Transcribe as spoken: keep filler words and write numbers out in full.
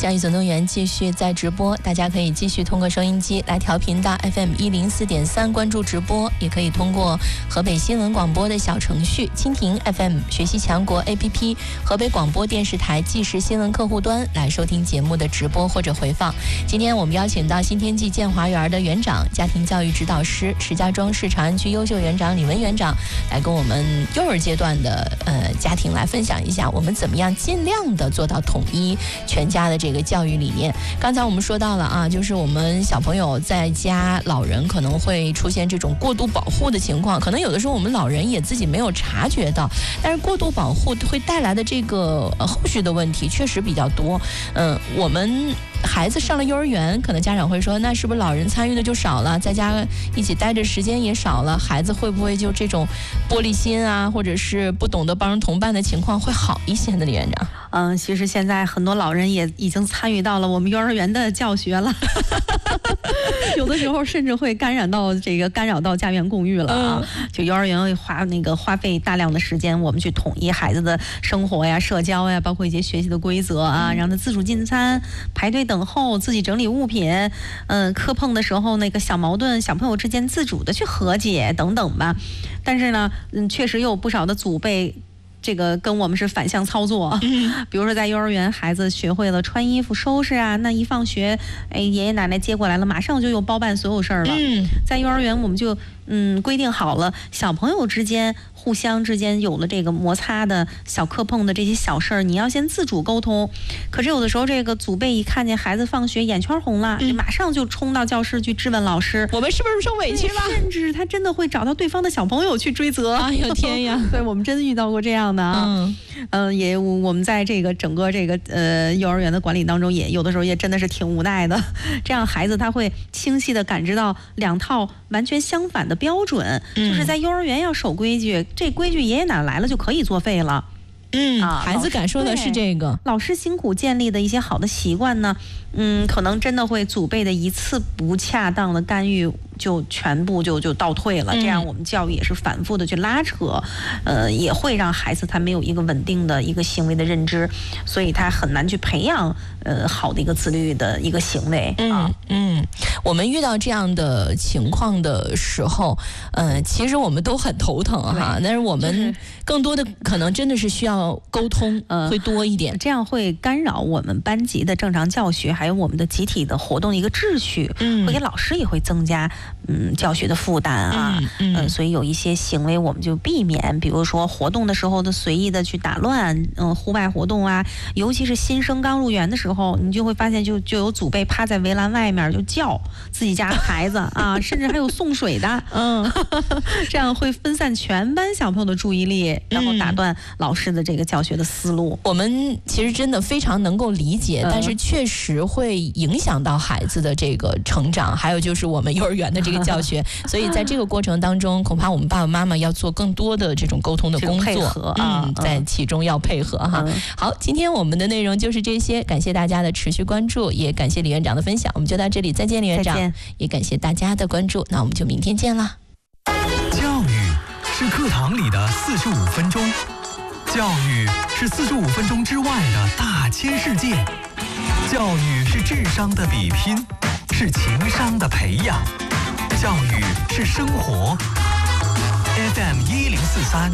教育总动员继续在直播，大家可以继续通过收音机来调频到 F M 一零四点三关注直播，也可以通过河北新闻广播的小程序、蜻蜓 F M、学习强国 A P P、河北广播电视台即时新闻客户端来收听节目的直播或者回放。今天我们邀请到新天际建华园的园长、家庭教育指导师、石家庄市长安区优秀园长李文园长来跟我们幼儿阶段的呃家庭来分享一下，我们怎么样尽量的做到统一全家的这个教育理念。刚才我们说到了啊，就是我们小朋友在家，老人可能会出现这种过度保护的情况，可能有的时候我们老人也自己没有察觉到，但是过度保护会带来的这个、呃、后续的问题确实比较多。嗯、呃，我们孩子上了幼儿园，可能家长会说，那是不是老人参与的就少了，在家一起待着时间也少了，孩子会不会就这种玻璃心啊，或者是不懂得帮人同伴的情况会好一些呢？李园长， 嗯，其实现在很多老人也已经参与到了我们幼儿园的教学了，有的时候甚至会干扰到这个干扰到家园共育了啊！嗯、就幼儿园会花那个花费大量的时间，我们去统一孩子的生活呀、社交呀，包括一些学习的规则啊，嗯、让他自主进餐、排队等候、自己整理物品，嗯、呃，磕碰的时候那个小矛盾，小朋友之间自主的去和解等等吧。但是呢，嗯，确实有不少的祖辈。这个跟我们是反向操作，嗯、比如说在幼儿园，孩子学会了穿衣服、收拾啊，那一放学，哎，爷爷奶奶接过来了，马上就有包办所有事儿了。嗯、在幼儿园，我们就嗯规定好了，小朋友之间互相之间有了这个摩擦的小磕碰的这些小事儿，你要先自主沟通。可是有的时候，这个祖辈一看见孩子放学眼圈红了，嗯、马上就冲到教室去质问老师， 我们是不是受委屈了？ 甚至他真的会找到对方的小朋友去追责。 哎呦天呀！ 对，我们真遇到过这样的啊。嗯，呃、也我们在这个整个这个呃幼儿园的管理当中，也有的时候也真的是挺无奈的。这样孩子他会清晰的感知到两套完全相反的标准，嗯、就是在幼儿园要守规矩，这规矩爷爷奶奶来了就可以作废了。 嗯，啊、孩子感受的是这个， 老师辛苦建立的一些好的习惯呢，嗯，可能真的会祖辈的一次不恰当的干预，就全部就就倒退了。嗯、这样我们教育也是反复的去拉扯，呃，也会让孩子他没有一个稳定的一个行为的认知，所以他很难去培养呃好的一个自律的一个行为。啊、 嗯嗯，我们遇到这样的情况的时候，呃，其实我们都很头疼哈，但是我们更多的可能真的是需要沟通，呃，会多一点， 这样会干扰我们班级的正常教学，还有我们的集体的活动的一个秩序，嗯，会给老师也会增加嗯教学的负担啊，嗯嗯、呃，所以有一些行为我们就避免，比如说活动的时候的随意的去打乱，嗯、呃，户外活动啊，尤其是新生刚入园的时候，你就会发现就就有祖辈趴在围栏外面就叫自己家的孩子啊，甚至还有送水的，嗯，这样会分散全班小朋友的注意力，然后打断老师的这个教学的思路。 我们其实真的非常能够理解，嗯、但是确实会影响到孩子的这个成长，还有就是我们幼儿园的这个教学。所以在这个过程当中，恐怕我们爸爸妈妈要做更多的这种沟通的工作， 配合啊、 嗯，在其中要配合哈。嗯、好，今天我们的内容就是这些，感谢大家的持续关注，也感谢李园长的分享，我们就到这里，再见，李园长，也感谢大家的关注，那我们就明天见了。 教育是课堂里的四十五分钟。教育是四十五分钟之外的大千世界，教育是智商的比拼，是情商的培养，教育是生活。F M 一零四三。